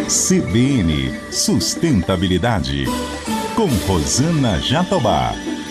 CBN Sustentabilidade, com Rosana Jatobá.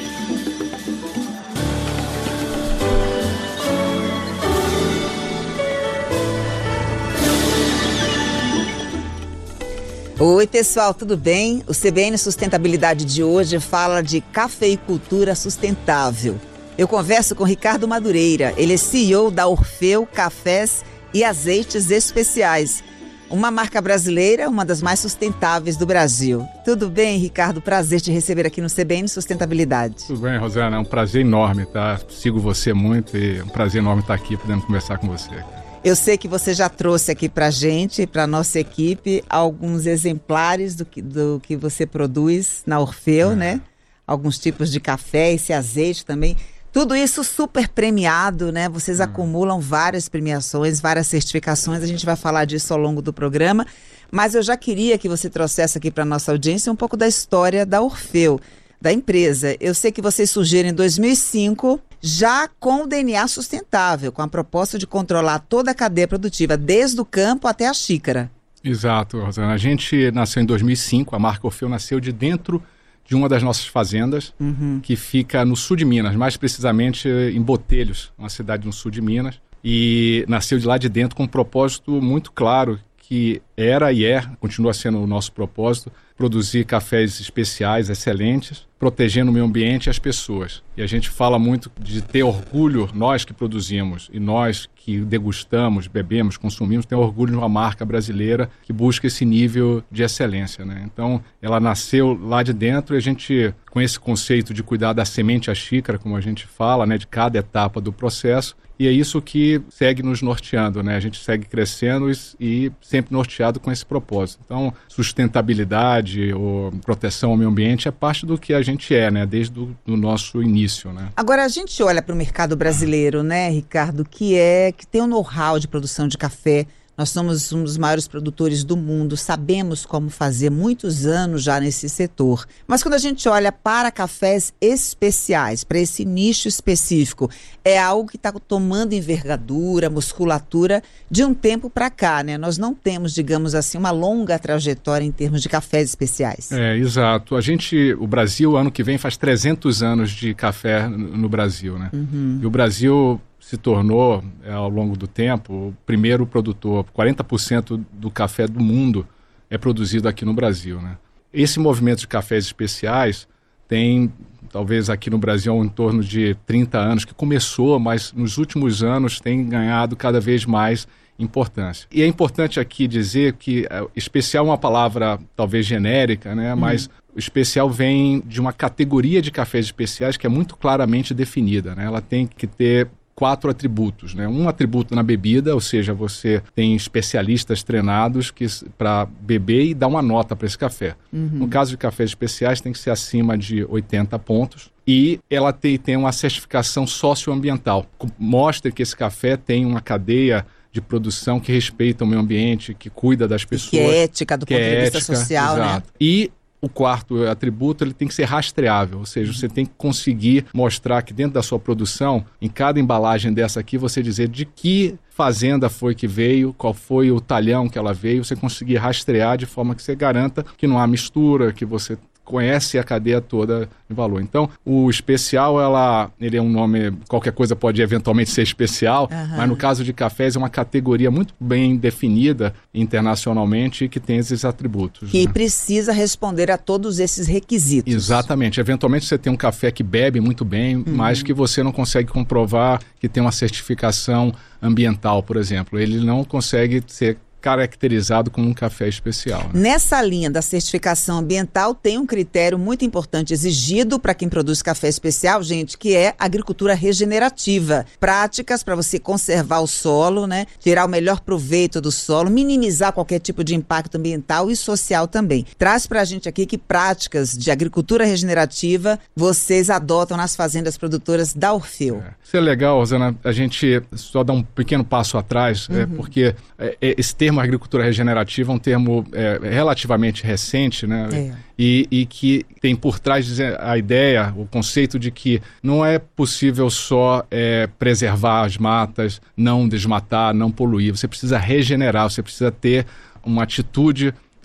Oi pessoal, tudo bem? O CBN Sustentabilidade de hoje fala de cafeicultura sustentável. Eu converso com Ricardo Madureira, ele é CEO da Orfeu Cafés e Azeites Especiais, uma marca brasileira, uma das mais sustentáveis do Brasil. Tudo bem, Ricardo? Prazer te receber aqui no CBN Sustentabilidade. Tudo bem, Rosana, é um prazer enorme, tá? Sigo você muito e é um prazer enorme estar aqui podendo conversar com você. Eu sei que você já trouxe aqui pra gente, pra nossa equipe, alguns exemplares do que você produz na Orfeu, né? Alguns tipos de café, esse azeite também. Tudo isso super premiado, né? Vocês acumulam várias premiações, várias certificações. A gente vai falar disso ao longo do programa. Mas eu já queria que você trouxesse aqui para a nossa audiência um pouco da história da Orfeu, da empresa. Eu sei que vocês surgiram em 2005, já com o DNA sustentável, com a proposta de controlar toda a cadeia produtiva, desde o campo até a xícara. Exato, Rosana. A gente nasceu em 2005, a marca Orfeu nasceu de dentro de uma das nossas fazendas, que fica no sul de Minas, mais precisamente em Botelhos, uma cidade no sul de Minas, e nasceu de lá de dentro com um propósito muito claro, que era e continua sendo o nosso propósito, produzir cafés especiais, excelentes, protegendo o meio ambiente e as pessoas. E a gente fala muito de ter orgulho, nós que produzimos e nós que degustamos, bebemos, consumimos, ter orgulho de uma marca brasileira que busca esse nível de excelência, né? Então, ela nasceu lá de dentro e a gente, com esse conceito de cuidar da semente à xícara, como a gente fala, né, de cada etapa do processo, e é isso que segue nos norteando, né? A gente segue crescendo e sempre norteado com esse propósito. Então, sustentabilidade ou proteção ao meio ambiente é parte do que a gente né? Desde o nosso início, né? Agora, a gente olha para o mercado brasileiro, né, Ricardo, que tem um know-how de produção de café. Nós somos um dos maiores produtores do mundo, sabemos como fazer, muitos anos já nesse setor. Mas quando a gente olha para cafés especiais, para esse nicho específico, é algo que está tomando envergadura, musculatura de um tempo para cá, né? Nós não temos, digamos assim, uma longa trajetória em termos de cafés especiais. Exato. O Brasil, ano que vem, faz 300 anos de café no Brasil, né? E o Brasil se tornou, ao longo do tempo, o primeiro produtor. 40% do café do mundo é produzido aqui no Brasil, né? Esse movimento de cafés especiais tem, talvez aqui no Brasil, em torno de 30 anos, que começou, mas nos últimos anos tem ganhado cada vez mais importância. E é importante aqui dizer que especial é uma palavra talvez genérica, né? Mas o especial vem de uma categoria de cafés especiais que é muito claramente definida, né? Ela tem que ter 4 atributos, né? Um atributo na bebida, ou seja, você tem especialistas treinados para beber e dar uma nota para esse café. No caso de cafés especiais, tem que ser acima de 80 pontos. E ela tem uma certificação socioambiental. Mostra que esse café tem uma cadeia de produção que respeita o meio ambiente, que cuida das pessoas. Que é ética do ponto de vista social, exato, né? E o quarto atributo, ele tem que ser rastreável, ou seja, você tem que conseguir mostrar que dentro da sua produção, em cada embalagem dessa aqui, você dizer de que fazenda foi que veio, qual foi o talhão que ela veio, você conseguir rastrear de forma que você garanta que não há mistura, que você conhece a cadeia toda de valor. Então, o especial, ele é um nome, qualquer coisa pode eventualmente ser especial, mas no caso de cafés é uma categoria muito bem definida internacionalmente e que tem esses atributos. Que precisa responder a todos esses requisitos. Exatamente. Eventualmente você tem um café que bebe muito bem, mas que você não consegue comprovar que tem uma certificação ambiental, por exemplo. Ele não consegue ser caracterizado como um café especial, né? Nessa linha da certificação ambiental tem um critério muito importante exigido para quem produz café especial, gente, que é agricultura regenerativa. Práticas para você conservar o solo, né? Tirar o melhor proveito do solo, minimizar qualquer tipo de impacto ambiental e social também. Traz para a gente aqui que práticas de agricultura regenerativa vocês adotam nas fazendas produtoras da Orfeu. Isso é legal, Rosana. A gente só dá um pequeno passo atrás, porque esse termo agricultura regenerativa é um termo relativamente recente, né? E que tem por trás a ideia, o conceito de que não é possível só preservar as matas, não desmatar, não poluir. Você precisa regenerar, você precisa ter uma atitude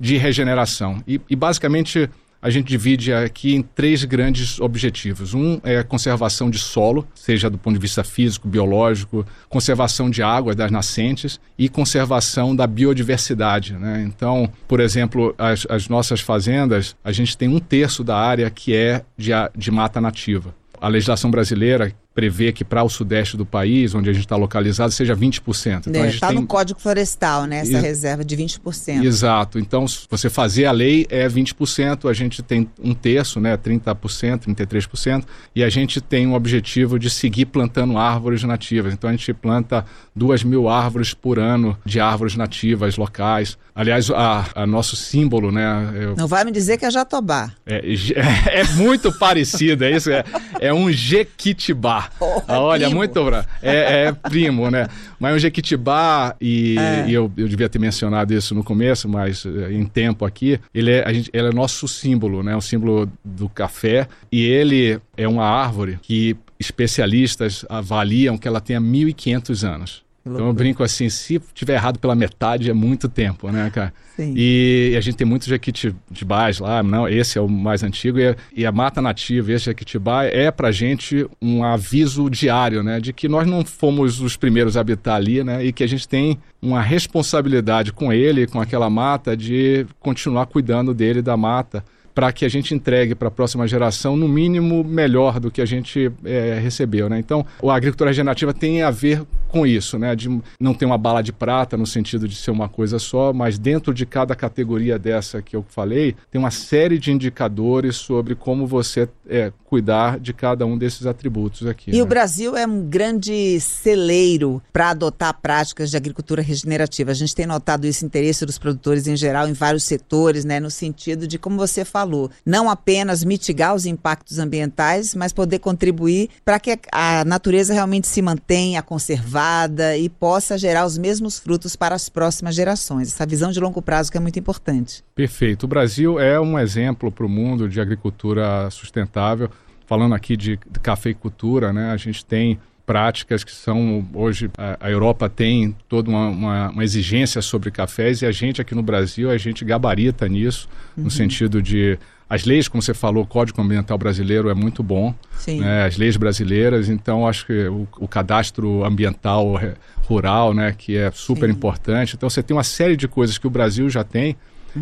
de regeneração. E basicamente a gente divide aqui em 3 grandes objetivos. Um é a conservação de solo, seja do ponto de vista físico, biológico, conservação de água das nascentes e conservação da biodiversidade, né? Então, por exemplo, as nossas fazendas, a gente tem 1/3 da área que é de mata nativa. A legislação brasileira prevê que para o sudeste do país, onde a gente está localizado, seja 20%. Então, está no Código Florestal, né? Essa reserva de 20%. Exato. Então, se você fazer a lei, é 20%, a gente tem 1/3, né? 30%, 33%, e a gente tem um objetivo de seguir plantando árvores nativas. Então, a gente planta 2.000 árvores por ano de árvores nativas locais. Aliás, a nosso símbolo, né? Não vai me dizer que é jatobá. É muito parecido, é isso? É um jequitibá. Olha, primo. Muito bravo. É primo, né? Mas um jequitibá, e eu devia ter mencionado isso no começo, mas em tempo aqui, ele é nosso símbolo, né? O símbolo do café, e ele é uma árvore que especialistas avaliam que ela tenha 1.500 anos. Então eu brinco assim, se tiver errado pela metade é muito tempo, né, cara? Sim. E a gente tem muitos jequitibás lá, não, esse é o mais antigo, e a mata nativa, esse jequitibá, é pra gente um aviso diário, né, de que nós não fomos os primeiros a habitar ali, né, e que a gente tem uma responsabilidade com ele, com aquela mata, de continuar cuidando dele, da mata, para que a gente entregue para a próxima geração, no mínimo, melhor do que a gente recebeu, né? Então, a agricultura regenerativa tem a ver com isso, né? De não ter uma bala de prata no sentido de ser uma coisa só, mas dentro de cada categoria dessa que eu falei, tem uma série de indicadores sobre como você cuidar de cada um desses atributos aqui. E né? O Brasil é um grande celeiro para adotar práticas de agricultura regenerativa. A gente tem notado esse interesse dos produtores em geral em vários setores, né? No sentido de, como você falou, não apenas mitigar os impactos ambientais, mas poder contribuir para que a natureza realmente se mantenha conservada e possa gerar os mesmos frutos para as próximas gerações. Essa visão de longo prazo que é muito importante. Perfeito. O Brasil é um exemplo para o mundo de agricultura sustentável. Falando aqui de cafeicultura, né? A gente tem práticas que são, hoje, a Europa tem toda uma exigência sobre cafés, e a gente aqui no Brasil, a gente gabarita nisso, no sentido de, as leis, como você falou, o Código Ambiental Brasileiro é muito bom, né, as leis brasileiras, então acho que o cadastro ambiental rural, né, que é super importante, então você tem uma série de coisas que o Brasil já tem.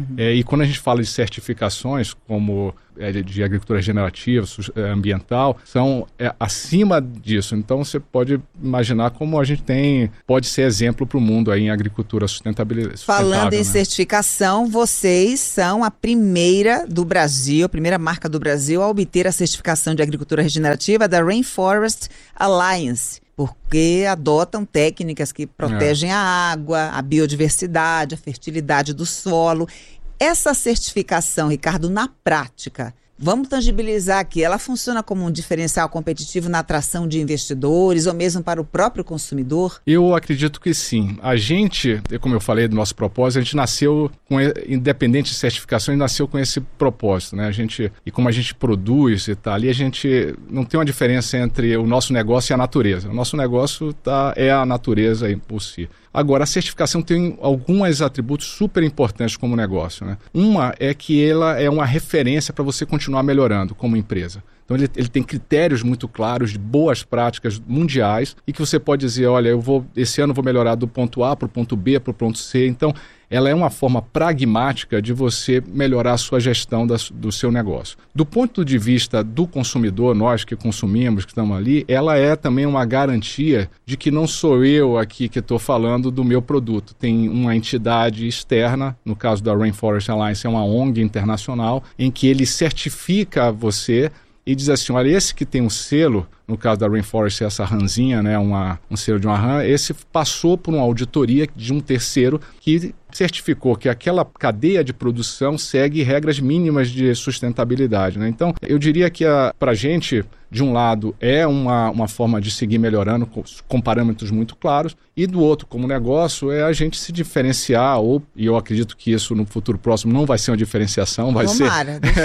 E quando a gente fala de certificações, como de agricultura regenerativa, ambiental, são acima disso. Então você pode imaginar como a gente pode ser exemplo para o mundo aí em agricultura sustentável. Falando em né? certificação, vocês são a primeira do Brasil, a primeira marca do Brasil a obter a certificação de agricultura regenerativa da Rainforest Alliance, porque adotam técnicas que protegem a água, a biodiversidade, a fertilidade do solo. Essa certificação, Ricardo, na prática, vamos tangibilizar aqui, ela funciona como um diferencial competitivo na atração de investidores ou mesmo para o próprio consumidor? Eu acredito que sim. A gente, como eu falei do nosso propósito, a gente nasceu, independente de certificações, nasceu com esse propósito, né? E como a gente produz e tal, ali a gente não tem uma diferença entre o nosso negócio e a natureza. O nosso negócio é a natureza por si. Agora, a certificação tem alguns atributos super importantes como negócio, né? Uma é que ela é uma referência para você continuar melhorando como empresa. Então ele tem critérios muito claros de boas práticas mundiais e que você pode dizer, olha, esse ano eu vou melhorar do ponto A para o ponto B, para o ponto C. Então, ela é uma forma pragmática de você melhorar a sua gestão do seu negócio. Do ponto de vista do consumidor, nós que consumimos, que estamos ali, ela é também uma garantia de que não sou eu aqui que estou falando do meu produto. Tem uma entidade externa, no caso da Rainforest Alliance, é uma ONG internacional, em que ele certifica você e diz assim, olha, esse que tem um selo, no caso da Rainforest, essa rãzinha, né, um selo de uma rã, esse passou por uma auditoria de um terceiro que certificou que aquela cadeia de produção segue regras mínimas de sustentabilidade, né? Então, eu diria que para a gente, de um lado, é uma forma de seguir melhorando com parâmetros muito claros, e do outro, como negócio, é a gente se diferenciar, e eu acredito que isso no futuro próximo não vai ser uma diferenciação, vai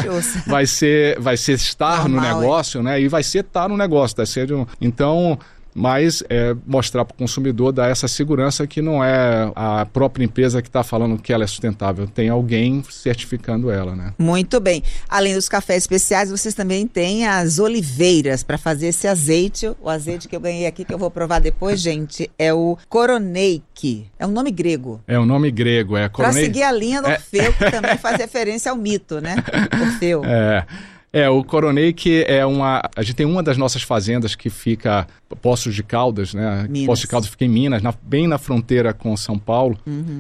ser estar no negócio, né? E vai ser estar no negócio. Então, mas mostrar para o consumidor, dar essa segurança que não é a própria empresa que está falando que ela é sustentável, tem alguém certificando ela, né? Muito bem. Além dos cafés especiais, vocês também têm as oliveiras para fazer esse azeite. O azeite que eu ganhei aqui, que eu vou provar depois, gente, é o Koroneiki. É um nome grego. É um nome grego, Para seguir a linha do Orfeu, que também faz referência ao mito, né? Orfeu. O Koroneiki a gente tem uma das nossas fazendas que fica Poços de Caldas, né? Minas. Poços de Caldas fica em Minas, bem na fronteira com São Paulo,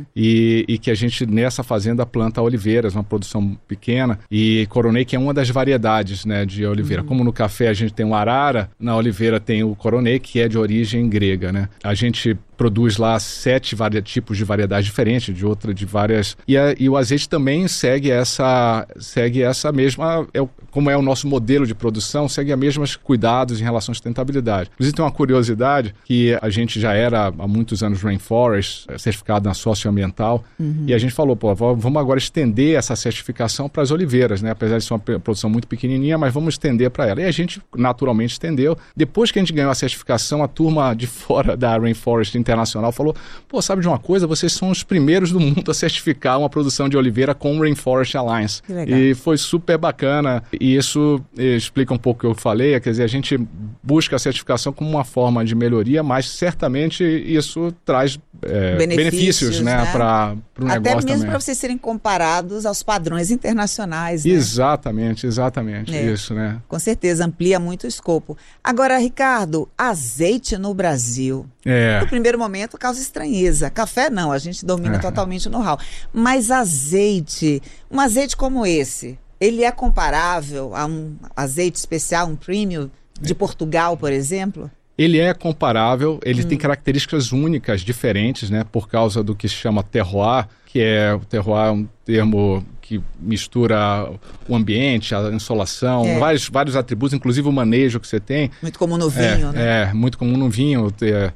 e que a gente nessa fazenda planta oliveiras, uma produção pequena, e Koroneiki é uma das variedades, né, de oliveira. Como no café a gente tem o arara, na oliveira tem o Koroneiki, que é de origem grega, né? A gente produz lá 7 tipos de variedades diferentes, de várias... E o azeite também segue essa mesma... Como é o nosso modelo de produção, segue os mesmos cuidados em relação à sustentabilidade. Inclusive tem uma curiosidade, que a gente já era há muitos anos Rainforest, certificado na socioambiental, e a gente falou, vamos agora estender essa certificação para as oliveiras, né? Apesar de ser uma produção muito pequenininha, mas vamos estender para ela. E a gente naturalmente estendeu. Depois que a gente ganhou a certificação, a turma de fora da Rainforest Internacional falou, sabe de uma coisa? Vocês são os primeiros do mundo a certificar uma produção de oliveira com o Rainforest Alliance. E foi super bacana, e isso explica um pouco o que eu falei, quer dizer, a gente busca a certificação como uma forma de melhoria, mas certamente isso traz benefícios, né? Para o negócio também. Até mesmo para vocês serem comparados aos padrões internacionais, né? Exatamente, isso, né? Com certeza, amplia muito o escopo. Agora, Ricardo, azeite no Brasil... No primeiro momento causa estranheza. Café não, a gente domina totalmente o know-how. Mas azeite, um azeite como esse, ele é comparável a um azeite especial, um premium de Portugal, por exemplo? Ele é comparável, ele tem características únicas, diferentes, né? Por causa do que se chama terroir, o terroir é um termo que mistura o ambiente, a insolação, vários atributos, inclusive o manejo que você tem. Muito comum no vinho, né? Muito comum no vinho.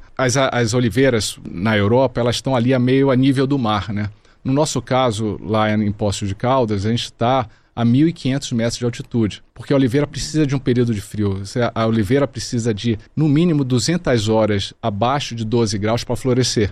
As oliveiras na Europa, elas estão ali meio a nível do mar, né? No nosso caso, lá em Poços de Caldas, a gente está a 1.500 metros de altitude, porque a oliveira precisa de um período de frio. A oliveira precisa de, no mínimo, 200 horas abaixo de 12 graus para florescer.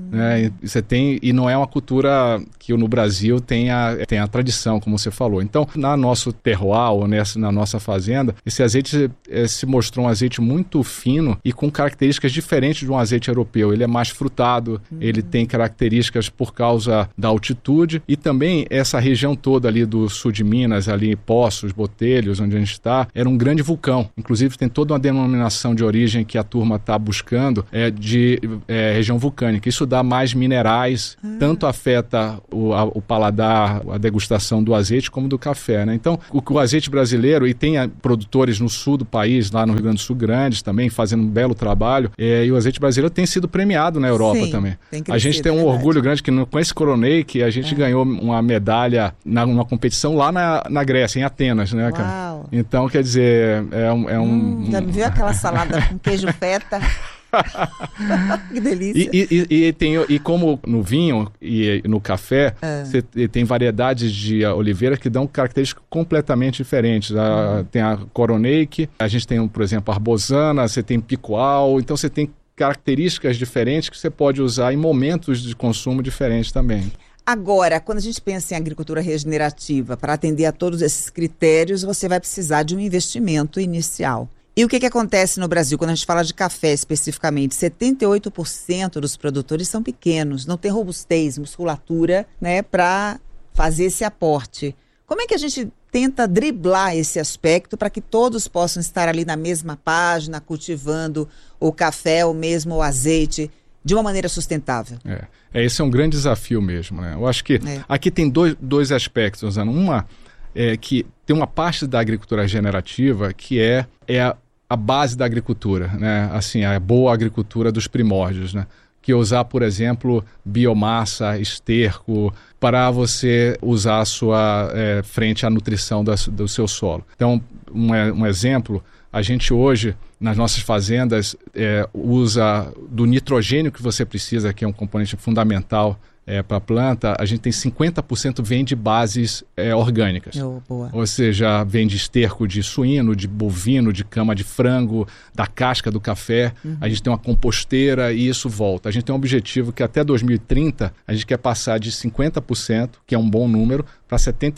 E não é uma cultura que no Brasil tem a tradição, como você falou. Então, na nosso terroir, ou na nossa fazenda, esse azeite se mostrou um azeite muito fino e com características diferentes de um azeite europeu. Ele é mais frutado, ele tem características por causa da altitude, e também essa região toda ali do sul de Minas, ali Poços, Botelhos, onde a gente está, era um grande vulcão. Inclusive tem toda uma denominação de origem que a turma está buscando, de região vulcânica. Isso dá mais minerais, tanto afeta o paladar, a degustação do azeite como do café, né? Então, o azeite brasileiro, e tem produtores no sul do país, lá no Rio Grande do Sul, grandes também, fazendo um belo trabalho, e o azeite brasileiro tem sido premiado na Europa também. A gente tem um orgulho grande que com esse Koroneiki a gente ganhou uma medalha numa competição lá na Grécia, em Atenas, né, cara? Uau. Então, quer dizer, Já me viu aquela salada com queijo feta? Que delícia. E como no vinho e no café, você tem variedades de oliveira que dão características completamente diferentes. Tem a Koroneiki, a gente tem, por exemplo, a Arbosana, você tem Picual, então você tem características diferentes que você pode usar em momentos de consumo diferentes também. Agora, quando a gente pensa em agricultura regenerativa, para atender a todos esses critérios, você vai precisar de um investimento inicial. E o que acontece no Brasil? Quando a gente fala de café especificamente, 78% dos produtores são pequenos, não tem robustez, musculatura, né, para fazer esse aporte. Como é que a gente tenta driblar esse aspecto para que todos possam estar ali na mesma página, cultivando o café ou mesmo o azeite de uma maneira sustentável? Esse é um grande desafio mesmo, né? Eu acho que aqui tem dois aspectos, Rosana. Uma é que tem uma parte da agricultura regenerativa que é a base da agricultura, né? Assim, a boa agricultura dos primórdios, né? Que usar, por exemplo, biomassa, esterco, para você usar a sua frente à nutrição do seu solo. Então, um exemplo, a gente hoje, nas nossas fazendas, usa do nitrogênio que você precisa, que é um componente fundamental para a planta, a gente tem 50% vem de bases orgânicas. Boa. Ou seja, vem de esterco de suíno, de bovino, de cama de frango, da casca do café. A gente tem uma composteira e isso volta. A gente tem um objetivo que até 2030 a gente quer passar de 50%, que é um bom número, para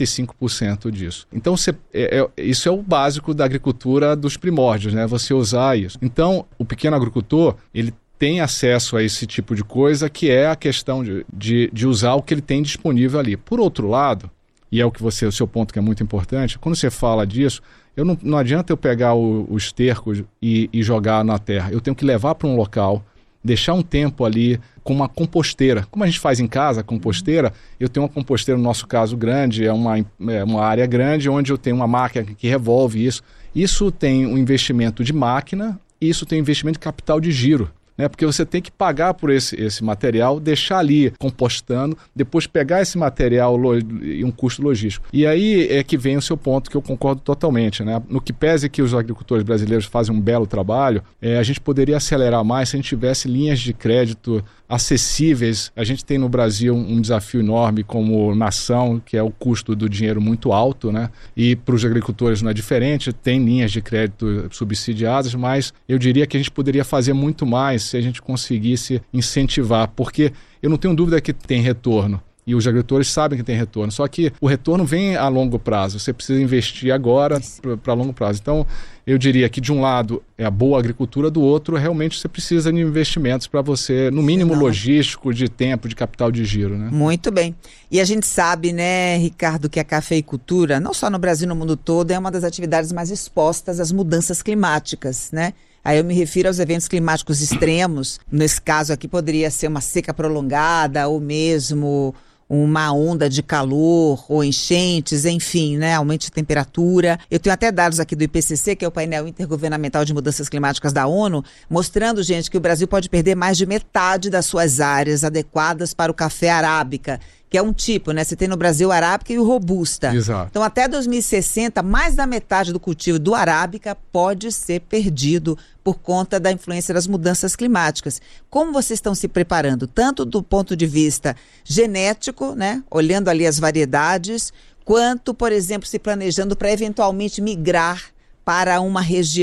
75% disso. Então, isso é o básico da agricultura dos primórdios, né? Você usar isso. Então, o pequeno agricultor, ele tem acesso a esse tipo de coisa, que é a questão de usar o que ele tem disponível ali. Por outro lado, e é o seu ponto que é muito importante, quando você fala disso, não adianta eu pegar o esterco e jogar na terra. Eu tenho que levar para um local, deixar um tempo ali com uma composteira. Como a gente faz em casa, a composteira, eu tenho uma composteira, no nosso caso, grande, é uma área grande, onde eu tenho uma máquina que revolve isso. Isso tem um investimento de máquina e isso tem um investimento de capital de giro. Né? Porque você tem que pagar por esse material, deixar ali compostando, depois pegar esse material e um custo logístico. E aí é que vem o seu ponto, que eu concordo totalmente. Né? No que pese que os agricultores brasileiros fazem um belo trabalho, a gente poderia acelerar mais se a gente tivesse linhas de crédito acessíveis. A gente tem no Brasil um desafio enorme como nação, que é o custo do dinheiro muito alto, né? E para os agricultores não é diferente, tem linhas de crédito subsidiadas, mas eu diria que a gente poderia fazer muito mais se a gente conseguisse incentivar, porque eu não tenho dúvida que tem retorno. E os agricultores sabem que tem retorno, só que o retorno vem a longo prazo, você precisa investir agora para longo prazo. Então, eu diria que de um lado é a boa agricultura, do outro realmente você precisa de investimentos para você, no mínimo logístico, de tempo, de capital de giro. Né? Muito bem. E a gente sabe, né, Ricardo, que a cafeicultura, não só no Brasil, no mundo todo, é uma das atividades mais expostas às mudanças climáticas, né? Aí eu me refiro aos eventos climáticos extremos. Nesse caso aqui poderia ser uma seca prolongada ou mesmo uma onda de calor ou enchentes, enfim, né, aumento de temperatura. Eu tenho até dados aqui do IPCC, que é o painel intergovernamental de mudanças climáticas da ONU, mostrando, gente, que o Brasil pode perder mais de metade das suas áreas adequadas para o café arábica, que é um tipo, né? Você tem no Brasil o arábica e o robusta. Exato. Então, até 2060, mais da metade do cultivo do arábica pode ser perdido por conta da influência das mudanças climáticas. Como vocês estão se preparando, tanto do ponto de vista genético, né? Olhando ali as variedades, quanto, por exemplo, se planejando para eventualmente migrar para uma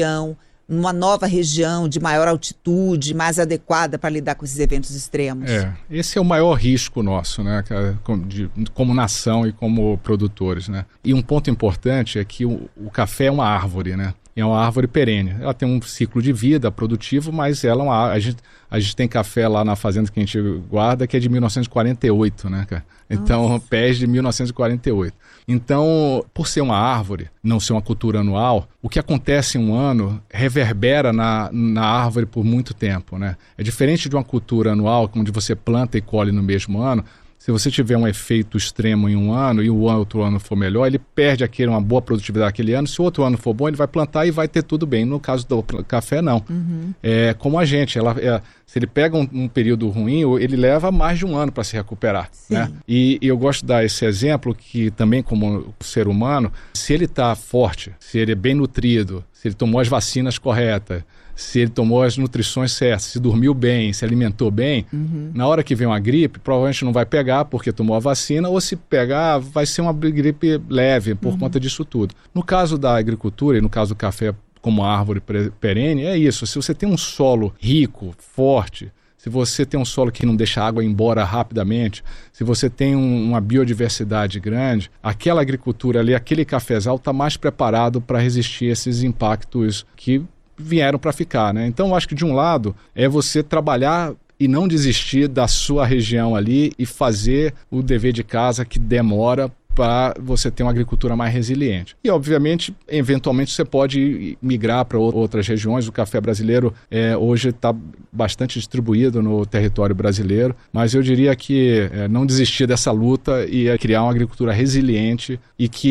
nova região de maior altitude, mais adequada para lidar com esses eventos extremos? Esse é o maior risco nosso, né, como nação e como produtores, né? E um ponto importante é que o café é uma árvore, né? É uma árvore perene. Ela tem um ciclo de vida produtivo, mas ela é uma árvore. A gente tem café lá na fazenda que a gente guarda, que é de 1948, né, cara? Então, pés de 1948. Então, por ser uma árvore, não ser uma cultura anual, o que acontece em um ano reverbera na árvore por muito tempo, né? É diferente de uma cultura anual, onde você planta e colhe no mesmo ano. Se você tiver um efeito extremo em um ano e o outro ano for melhor, ele perde uma boa produtividade daquele ano. Se o outro ano for bom, ele vai plantar e vai ter tudo bem. No caso do café, não. É como a gente. Se ele pega um período ruim, ele leva mais de um ano para se recuperar. Né? E eu gosto de dar esse exemplo que também, como ser humano, se ele está forte, se ele é bem nutrido, se ele tomou as vacinas corretas, se ele tomou as nutrições certas, se dormiu bem, se alimentou bem, na hora que vem uma gripe, provavelmente não vai pegar porque tomou a vacina, ou se pegar, vai ser uma gripe leve por conta disso tudo. No caso da agricultura e no caso do café como árvore perene, é isso. Se você tem um solo rico, forte, se você tem um solo que não deixa a água embora rapidamente, se você tem uma biodiversidade grande, aquela agricultura ali, aquele cafezal está mais preparado para resistir a esses impactos que vieram para ficar, né? Então, eu acho que de um lado é você trabalhar e não desistir da sua região ali e fazer o dever de casa que demora para você ter uma agricultura mais resiliente. E, obviamente, eventualmente você pode migrar para outras regiões. O café brasileiro hoje está bastante distribuído no território brasileiro, mas eu diria que não desistir dessa luta e criar uma agricultura resiliente e que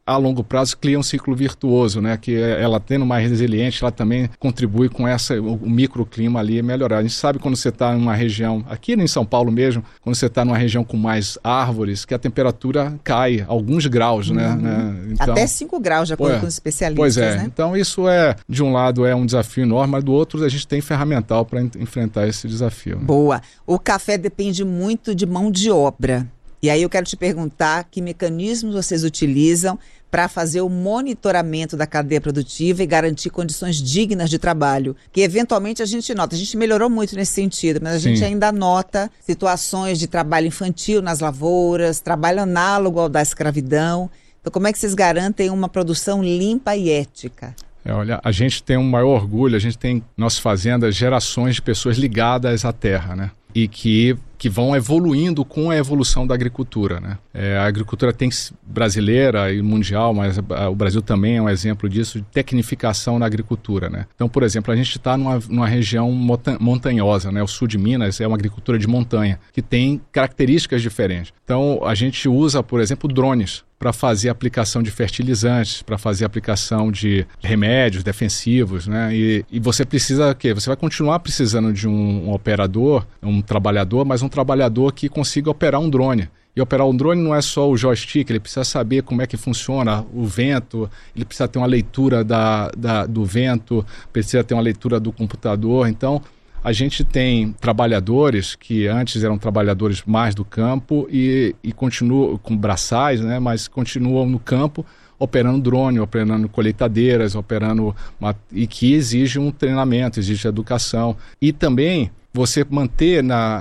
a longo prazo cria um ciclo virtuoso, né? Que ela tendo mais resiliente, ela também contribui com o microclima ali melhorar. A gente sabe quando você está em uma região, aqui em São Paulo mesmo, quando você está numa região com mais árvores, que a temperatura cai alguns graus, né? Então, até 5 graus, de acordo com os especialistas. Pois é, né? Então isso de um lado é um desafio enorme, mas do outro a gente tem ferramental para enfrentar esse desafio. Né? Boa. O café depende muito de mão de obra. E aí eu quero te perguntar que mecanismos vocês utilizam para fazer o monitoramento da cadeia produtiva e garantir condições dignas de trabalho. Que eventualmente a gente melhorou muito nesse sentido, mas a gente ainda nota situações de trabalho infantil nas lavouras, trabalho análogo ao da escravidão. Então como é que vocês garantem uma produção limpa e ética? Olha, a gente tem um maior orgulho, a gente tem, nossas fazendas, gerações de pessoas ligadas à terra, né? E que vão evoluindo com a evolução da agricultura, né? A agricultura brasileira e mundial, mas o Brasil também é um exemplo disso, de tecnificação na agricultura, né? Então, por exemplo, a gente está numa região montanhosa, né? O sul de Minas é uma agricultura de montanha, que tem características diferentes. Então, a gente usa, por exemplo, drones para fazer aplicação de fertilizantes, para fazer aplicação de remédios defensivos, né? E você precisa o quê? Você vai continuar precisando de um operador, um trabalhador, mas um trabalhador que consiga operar um drone. E operar um drone não é só o joystick, ele precisa saber como é que funciona o vento, ele precisa ter uma leitura do vento, precisa ter uma leitura do computador. Então, a gente tem trabalhadores que antes eram trabalhadores mais do campo e continuam com braçais, né, mas continuam no campo operando drone, operando colheitadeiras, e que exige um treinamento, exige educação. E também você manter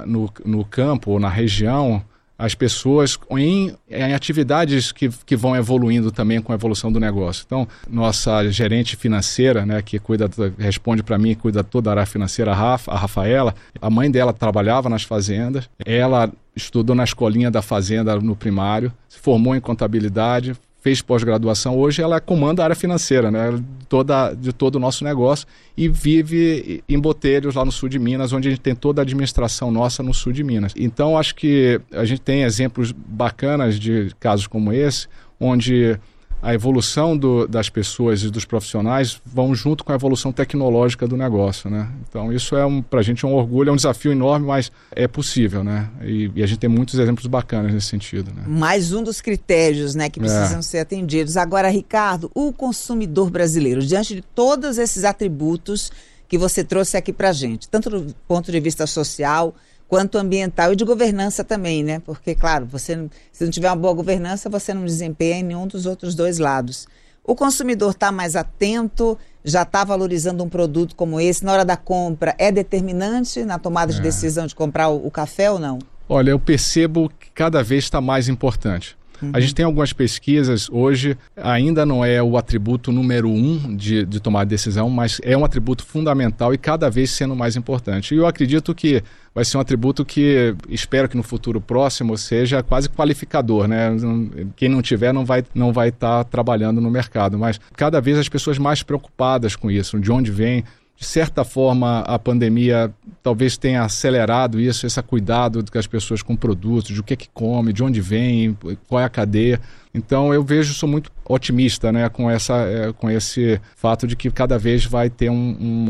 no campo ou na região as pessoas em atividades que vão evoluindo também com a evolução do negócio. Então, nossa gerente financeira, né, que responde para mim, cuida toda a área financeira, a Rafaela, a mãe dela trabalhava nas fazendas, ela estudou na escolinha da fazenda no primário, se formou em contabilidade, fez pós-graduação, hoje ela comanda a área financeira, né, de todo o nosso negócio e vive em Botelhos, lá no sul de Minas, onde a gente tem toda a administração nossa no sul de Minas. Então, acho que a gente tem exemplos bacanas de casos como esse, onde a evolução das pessoas e dos profissionais vão junto com a evolução tecnológica do negócio, né? Então isso para a gente é um orgulho, é um desafio enorme, mas é possível, né? E a gente tem muitos exemplos bacanas nesse sentido, né? Mais um dos critérios, né, que precisam ser atendidos. Agora, Ricardo, o consumidor brasileiro, diante de todos esses atributos que você trouxe aqui para a gente, tanto do ponto de vista social quanto ambiental e de governança também, né? Porque, claro, se não tiver uma boa governança, você não desempenha em nenhum dos outros dois lados. O consumidor está mais atento, já está valorizando um produto como esse, na hora da compra, é determinante na tomada de decisão de comprar o café ou não? Olha, eu percebo que cada vez está mais importante. A gente tem algumas pesquisas, hoje ainda não é o atributo número 1 de tomar decisão, mas é um atributo fundamental e cada vez sendo mais importante. E eu acredito que vai ser um atributo que espero que no futuro próximo seja quase qualificador, né? Quem não tiver não vai estar trabalhando no mercado, mas cada vez as pessoas mais preocupadas com isso, de onde vem. De certa forma, a pandemia talvez tenha acelerado isso, esse cuidado das pessoas com produtos, de o que come, de onde vem, qual é a cadeia. Então, sou muito otimista, né, com esse fato de que cada vez vai ter um